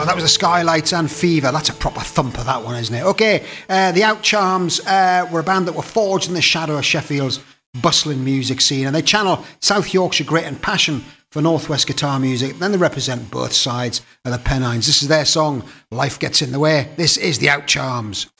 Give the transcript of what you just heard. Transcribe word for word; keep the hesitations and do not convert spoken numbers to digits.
Oh, that was the Skylights and Fever. That's a proper thumper, that one, isn't it? Okay, uh, the Outcharms uh, were a band that were forged in the shadow of Sheffield's bustling music scene, and they channel South Yorkshire grit and passion for Northwest guitar music. Then they represent both sides of the Pennines. This is their song, Life Gets in the Way. This is the Outcharms.